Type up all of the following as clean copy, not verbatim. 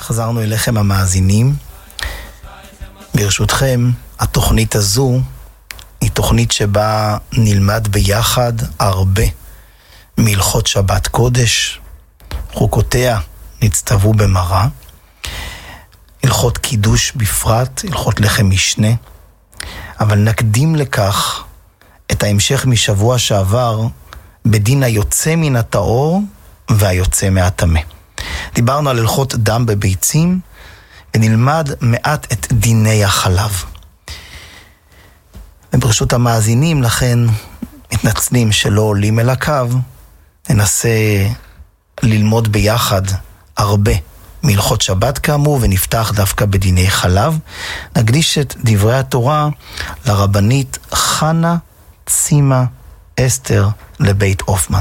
חזרנו אליכם המאזינים. ברשותכם, התוכנית הזו היא תוכנית שבה נלמד ביחד הרבה מהלכות שבת קודש, חוקותיה נצטוו במראה, הלכות קידוש בפרט, הלכות לחם משנה, אבל נקדים לכך את ההמשך משבוע שעבר בדין היוצא מן הטהור והיוצא מהטמא. דיברנו על הלכות דם בביצים, ונלמד מעט את דיני החלב. וברשות המאזינים, לכן מתנצלים שלא עולים אל הקו, ננסה ללמוד ביחד הרבה מהלכות שבת כאמור, ונפתח דווקא בדיני חלב. נקדיש את דברי התורה לרבנית חנה צימה אסתר לבית אופמן.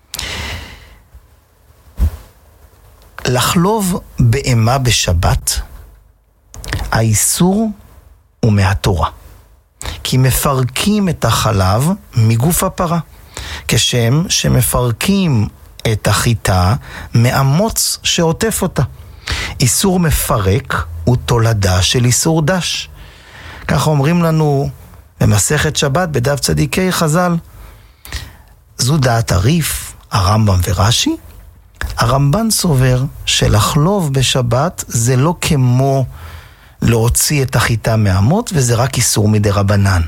לחלוב בהמה בשבת, האיסור הוא מהתורה, כי מפרקים את החלב מגוף הפרה, כשם שמפרקים את החיטה מהמוץ שעוטף אותה. איסור מפרק הוא תולדה של איסור דש. ככה אומרים לנו במסכת שבת בדף צדיקי חז"ל. זו דעת הריף, הרמב"ם ורש"י. הרמב"ן סובר שלחלוב בשבת זה לא כמו להוציא את החיטה מהמוץ, וזה רק איסור מדרבנן.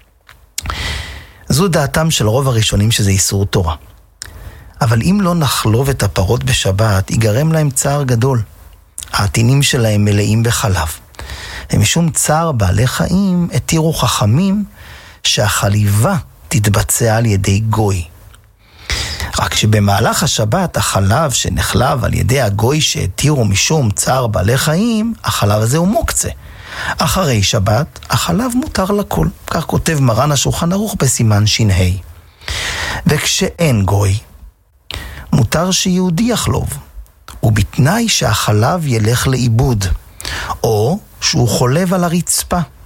זו דעתם של רוב הראשונים שזה איסור תורה. אבל אם לא נחלוב את הפרות בשבת, ייגרם להם צער גדול. העטינים שלהם מלאים בחלב. ומשום צער בעלי חיים, התירו חכמים שהחליבה תתבצע על ידי גוי. רק שבמהלך השבת החלב שנחלב על ידי הגוי שהתירו משום צער בעלי חיים, החלב הזה הוא מוקצה. אחרי שבת החלב מותר לכל. כך כותב מרן השולחן ערוך בסימן ש"ה. וכשאין גוי, מותר שיהודי יחלוב, ובתנאי שהחלב ילך לאיבוד, או שהוא חולב על הרצפה,